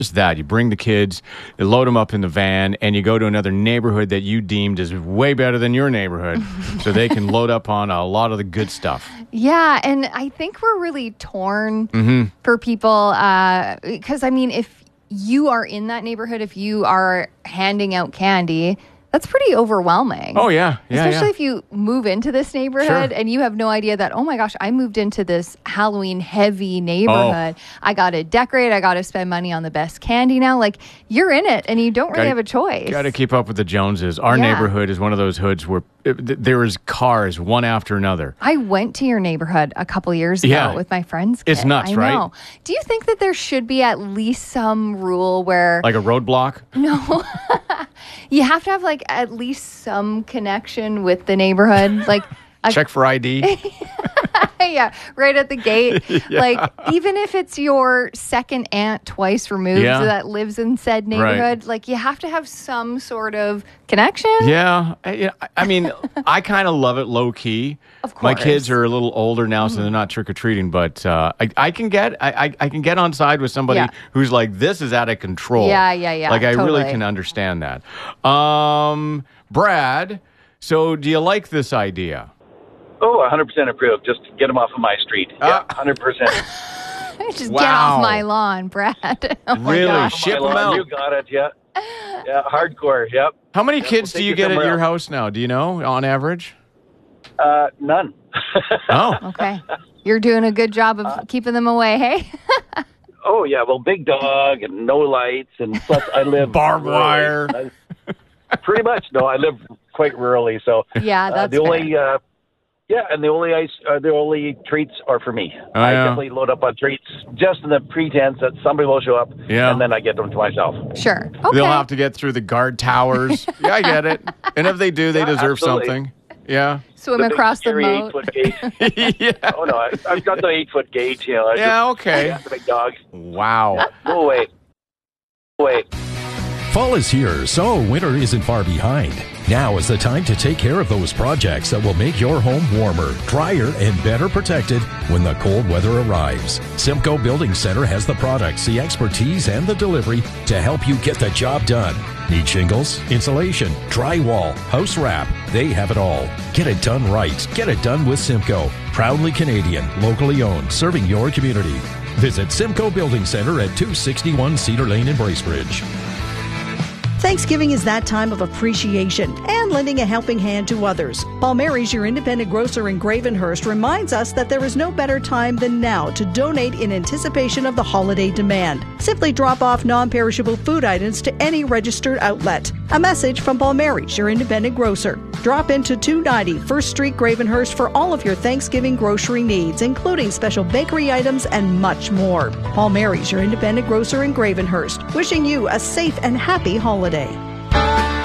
that you bring the kids, you load them up in the van, and you go to another neighborhood that you deemed is way better than your neighborhood, so they can load up on a lot of the good stuff. Yeah, and I think we're really torn for people because, I mean, if you are in that neighborhood, if you are handing out candy, that's pretty overwhelming. Oh, yeah. Especially if you move into this neighborhood Sure. and you have no idea that, oh my gosh, I moved into this Halloween heavy neighborhood. I got to decorate. I got to spend money on the best candy now. Like, you're in it and you don't really have a choice. Got to keep up with the Joneses. Our neighborhood is one of those hoods where there is cars one after another. I went to your neighborhood a couple years ago with my friend's kid. It's nuts, I right? know. Do you think that there should be at least some rule where... Like a roadblock? No. You have to have, like, at least some connection with the neighborhood. Like, check for ID. Yeah, right at the gate. Like, even if it's your second aunt twice removed that lives in said neighborhood, like, you have to have some sort of connection. Yeah. I mean, I kind of love it low key. Of course. My kids are a little older now, so they're not trick-or-treating, but I can get on side with somebody who's like, this is out of control. Yeah. Like, I totally. really can understand that. Brad, so do you like this idea? Oh, 100% approve. Just get them off of my street. Yeah, 100%. Just get off my lawn, Brad. Oh my Really? gosh. Ship them out. You got it, yeah. Yeah, hardcore, yep. How many kids we'll do you take get you at your somewhere house now? Do you know, on average? None. Oh. Okay. You're doing a good job of keeping them away, hey? Oh, yeah, well, big dog and no lights, and plus I live... Barbed wire. Pretty much, no, I live quite rurally, so... Yeah, that's the only... fair. and the only treats are for me. Oh, I yeah. definitely load up on treats just in the pretense that somebody will show up, Yeah. and then I get them to myself. Sure. Okay. They'll have to get through the guard towers. Yeah, I get it. And if they do, they deserve absolutely. something. Yeah. Swim The big, across the scary moat. 8-foot gate. Yeah. Oh, no, I've got the 8-foot gate, you know. Yeah, okay. The big dog. Wow. No way. No way. Fall is here, so winter isn't far behind. Now is the time to take care of those projects that will make your home warmer, drier, and better protected when the cold weather arrives. Simcoe Building Center has the products, the expertise, and the delivery to help you get the job done. Need shingles, insulation, drywall, house wrap? They have it all. Get it done right. Get it done with Simcoe. Proudly Canadian, locally owned, serving your community. Visit Simcoe Building Center at 261 Cedar Lane in Bracebridge. Thanksgiving is that time of appreciation and lending a helping hand to others. Paul Mary's, your independent grocer in Gravenhurst, reminds us that there is no better time than now to donate in anticipation of the holiday demand. Simply drop off non-perishable food items to any registered outlet. A message from Paul Mary's, your independent grocer. Drop into 290 First Street, Gravenhurst for all of your Thanksgiving grocery needs, including special bakery items and much more. Paul Mary's, your independent grocer in Gravenhurst, wishing you a safe and happy holiday.